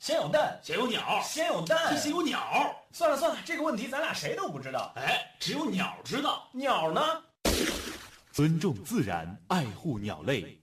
先有蛋， 先有鸟， 先有蛋， 先有鸟。 算了，这个问题咱俩谁都不知道。 哎，只有鸟知道。 鸟呢？ 尊重自然，爱护鸟类。